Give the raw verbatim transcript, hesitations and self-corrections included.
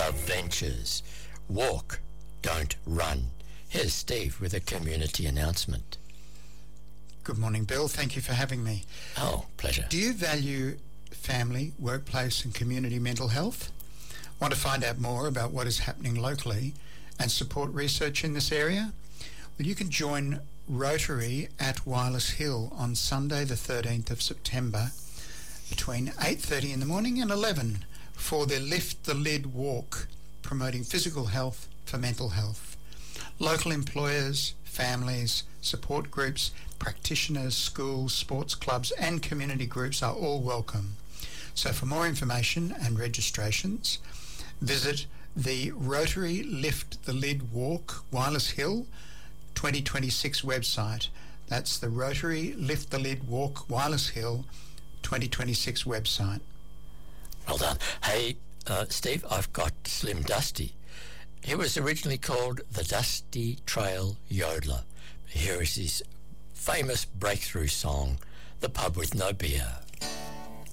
Love Ventures. Walk, don't run. Here's Steve with a community announcement. Good morning, Bill. Thank you for having me. Oh, pleasure. Do you value family, workplace and community mental health? Want to find out more about what is happening locally and support research in this area? Well, you can join Rotary at Wireless Hill on Sunday the thirteenth of September between eight thirty in the morning and eleven for the Lift the Lid Walk, promoting physical health for mental health. Local employers, families, support groups, practitioners, schools, sports clubs and community groups are all welcome. So for more information and registrations, visit the Rotary Lift the Lid Walk Wireless Hill twenty twenty-six website. That's the Rotary Lift the Lid Walk Wireless Hill twenty twenty-six website. Well done. Hey, uh, Steve, I've got Slim Dusty. He was originally called the Dusty Trail Yodeler. Here is his famous breakthrough song, The Pub with No Beer.